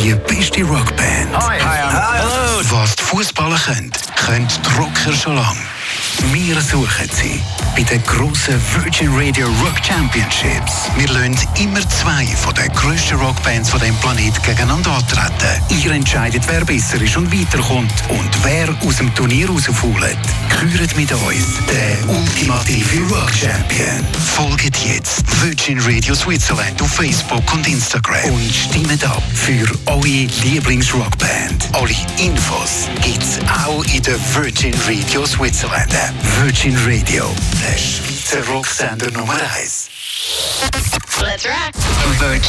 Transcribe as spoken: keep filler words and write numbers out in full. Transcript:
Die beste Rockband. Hi. Hi. Hallo. Was die Fußballer können, können die Rocker schon lange. Wir suchen sie bei den grossen Virgin Radio Rock Championships. Wir lassen immer zwei von den grössten Rockbands von diesem Planeten gegeneinander antreten. Ihr entscheidet, wer besser ist und weiterkommt und wer aus dem Turnier rausfällt. Küret mit uns den ultimative Rock Champion. Folgt jetzt Virgin Radio Switzerland auf Facebook und Instagram und stimmt ab für eure Lieblingsrockband. Alle Infos gibt's auch in der Virgin Radio Switzerland App. Virgin Radio, der Schweizer Rocksender Nummer eins. Let's rock! Virgin.